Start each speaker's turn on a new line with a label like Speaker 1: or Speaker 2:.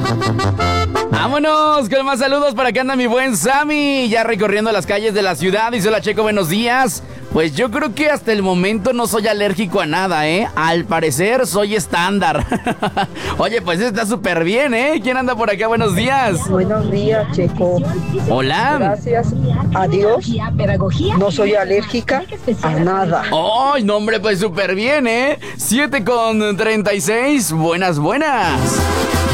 Speaker 1: Vámonos con más saludos. Para que anda mi buen Sammy, ya recorriendo las calles de la ciudad. Dice: hola, Checo, buenos días. Pues yo creo que hasta el momento no soy alérgico a nada, Al parecer soy estándar. Oye, pues está súper bien, ¿Quién anda por acá? Buenos días.
Speaker 2: Buenos días, Checo.
Speaker 1: Hola.
Speaker 2: Gracias a Dios, no soy alérgica a nada.
Speaker 1: ¡Ay, no, hombre! Pues súper bien, 7:36. Buenas.